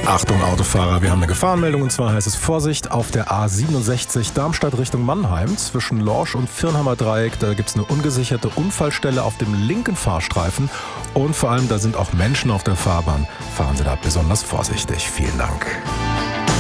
Achtung Autofahrer, wir haben eine Gefahrenmeldung und zwar heißt es Vorsicht auf der A67 Darmstadt Richtung Mannheim zwischen Lorsch und Virnheimer Dreieck. Da gibt es eine ungesicherte Unfallstelle auf dem linken Fahrstreifen und vor allem da sind auch Menschen auf der Fahrbahn. Fahren Sie da besonders vorsichtig. Vielen Dank.